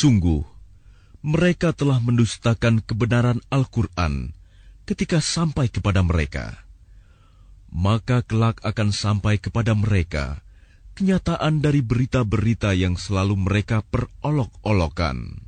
Sungguh, mereka telah mendustakan kebenaran Al-Quran ketika sampai kepada mereka. Maka kelak akan sampai kepada mereka kenyataan dari berita-berita yang selalu mereka perolok-olokkan.